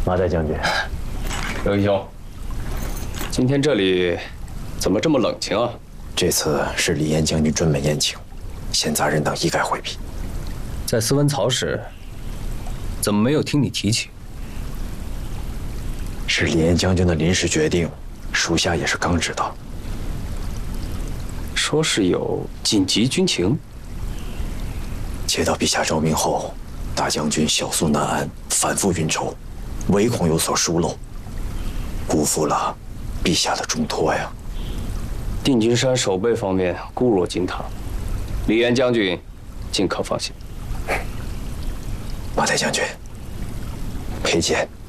马代将军， 刘义兄，今天这里怎么这么冷清啊？ 这次是李岩将军专门宴请，闲杂人等一概回避。 在司文曹时，怎么没有听你提起？ 是李岩将军的临时决定，属下也是刚知道。 说是有紧急军情。 接到陛下诏命后，大将军小宿难安，反复运筹，唯恐有所疏漏，辜负了陛下的重托呀。 定军山守备方面固若金汤，李岩将军尽可放心。 马太将军，佩剑。